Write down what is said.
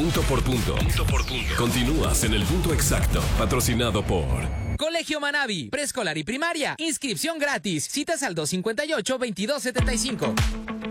Punto por punto. Continúas en el punto exacto. Patrocinado por Colegio Manabi, preescolar y primaria. Inscripción gratis. Citas al 258-2275.